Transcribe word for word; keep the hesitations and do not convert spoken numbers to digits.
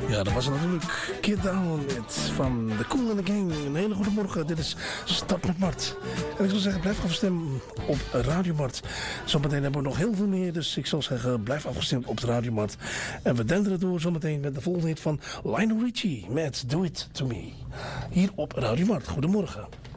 Ja, dat was natuurlijk Get Down It van The Kool and the Gang. Een hele goede morgen, dit is Start met Mart. En ik zou zeggen, blijf afgestemd op Radio Mart. Zometeen hebben we nog heel veel meer, dus ik zou zeggen, blijf afgestemd op de Radio Mart. En we denderen door zometeen met de volgende hit van Lionel Richie met Do It To Me. Hier op Radio Mart. Goedemorgen.